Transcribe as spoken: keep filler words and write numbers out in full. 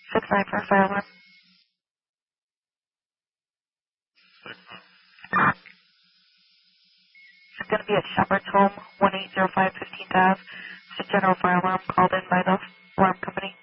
six nine for fire alarm. It's going to be at Shepherd's Home, one eight zero five fifteenth Avenue. It's a general fire alarm called in by the alarm company.